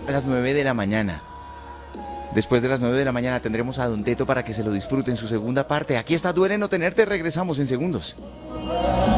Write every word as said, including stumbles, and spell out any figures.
a las nueve de la mañana. Después de las nueve de la mañana tendremos a Don Teto para que se lo disfruten su segunda parte. Aquí está Duele no tenerte, regresamos en segundos.